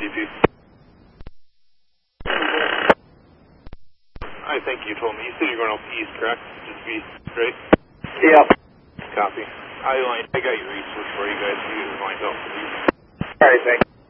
GP. I think you told me. You said you're going off east, correct? Just be straight? Yeah. Copy. I got your resource for you guys. You guys lined up. Alright, thanks.